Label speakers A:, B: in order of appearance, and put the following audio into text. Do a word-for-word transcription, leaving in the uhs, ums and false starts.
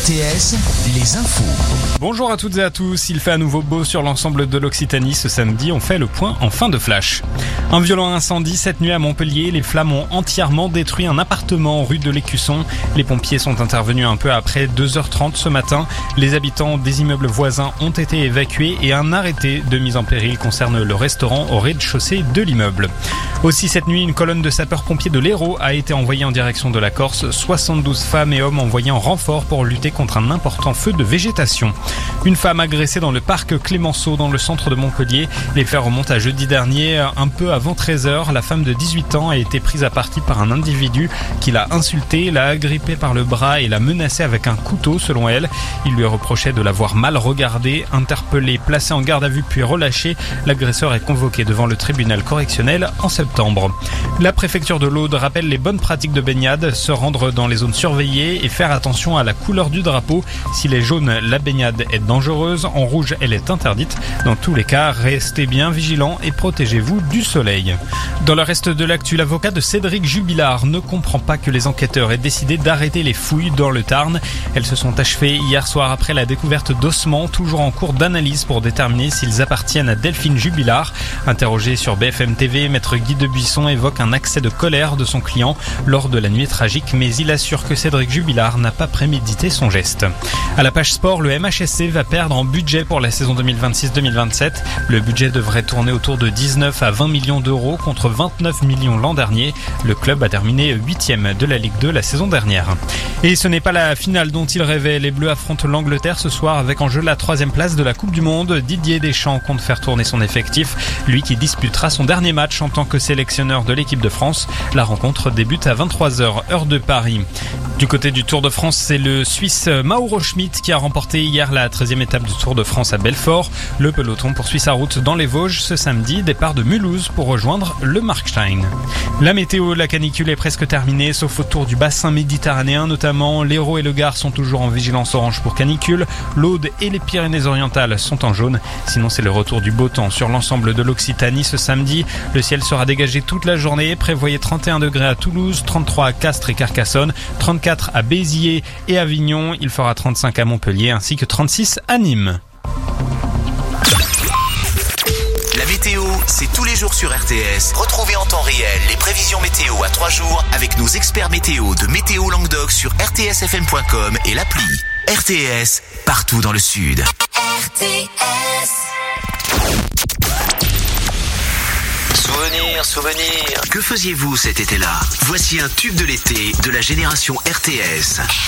A: T S, les infos.
B: Bonjour à toutes et à tous, il fait à nouveau beau sur l'ensemble de l'Occitanie ce samedi, on fait le point en fin de flash. Un violent incendie cette nuit à Montpellier, les flammes ont entièrement détruit un appartement rue de l'Écusson. Les pompiers sont intervenus un peu après deux heures trente ce matin. Les habitants des immeubles voisins ont été évacués et un arrêté de mise en péril concerne le restaurant au rez-de-chaussée de l'immeuble. Aussi cette nuit, une colonne de sapeurs-pompiers de l'Hérault a été envoyée en direction de la Corse. soixante-douze femmes et hommes envoyés en renfort pour lutter contre un important feu de végétation. Une femme agressée dans le parc Clémenceau dans le centre de Montpellier. Les faits remontent à jeudi dernier, un peu avant treize heures. La femme de dix-huit ans a été prise à partie par un individu qui l'a insultée, l'a agrippée par le bras et l'a menacée avec un couteau selon elle. Il lui reprochait de l'avoir mal regardée. Interpellé, placé en garde à vue puis relâché, l'agresseur est convoqué devant le tribunal correctionnel en septembre. La préfecture de l'Aude rappelle les bonnes pratiques de baignade, se rendre dans les zones surveillées et faire attention à la couleur du drapeau. S'il est jaune, la baignade est dangereuse. En rouge, elle est interdite. Dans tous les cas, restez bien vigilants et protégez-vous du soleil. Dans le reste de l'actu, l'avocat de Cédric Jubilard ne comprend pas que les enquêteurs aient décidé d'arrêter les fouilles dans le Tarn. Elles se sont achevées hier soir après la découverte d'ossements, toujours en cours d'analyse pour déterminer s'ils appartiennent à Delphine Jubilard. Interrogé sur B F M T V, maître Guy Debuisson évoque un accès de colère de son client lors de la nuit tragique, mais il assure que Cédric Jubilard n'a pas prémédité son geste. À la page sport, le M H S C va perdre en budget pour la saison deux mille vingt-six deux mille vingt-sept. Le budget devrait tourner autour de dix-neuf à vingt millions d'euros contre vingt-neuf millions l'an dernier. Le club a terminé huitième de la Ligue deux la saison dernière. Et ce n'est pas la finale dont il rêvait. Les Bleus affrontent l'Angleterre ce soir avec en jeu la troisième place de la Coupe du Monde. Didier Deschamps compte faire tourner son effectif, lui qui disputera son dernier match en tant que sélectionneur de l'équipe de France. La rencontre débute à vingt-trois heures, heure de Paris. Du côté du Tour de France, c'est le Suisse Mauro Schmid qui a remporté hier la treizième étape du Tour de France à Belfort. Le peloton poursuit sa route dans les Vosges ce samedi, départ de Mulhouse pour rejoindre le Markstein. La météo, la canicule est presque terminée, sauf autour du bassin méditerranéen notamment. L'Hérault et le Gard sont toujours en vigilance orange pour canicule. L'Aude et les Pyrénées-Orientales sont en jaune. Sinon, c'est le retour du beau temps sur l'ensemble de l'Occitanie ce samedi. Le ciel sera dégagé toute la journée. Prévoyez trente et un degrés à Toulouse, trente-trois à Castres et Carcassonne, trente-quatre à Béziers et Avignon. Il fera trente-cinq à Montpellier ainsi que trente-six à Nîmes.
A: La météo, c'est tous les jours sur R T S. Retrouvez en temps réel les prévisions météo à trois jours avec nos experts météo de Météo Languedoc sur r t s f m point com et l'appli. R T S, partout dans le Sud. R T S. Souvenirs, souvenirs. Que faisiez-vous cet été-là? Voici un tube de l'été de la génération R T S.